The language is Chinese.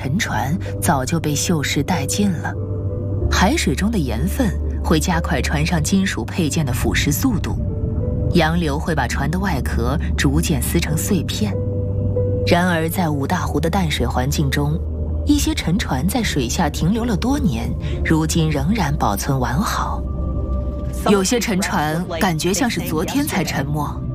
沉船早就被锈蚀殆尽了。海水中的盐分会加快船上金属配件的腐蚀速度，洋流会把船的外壳逐渐撕成碎片。然而，在五大湖的淡水环境中，一些沉船在水下停留了多年，如今仍然保存完好。有些沉船感觉像是昨天才沉没，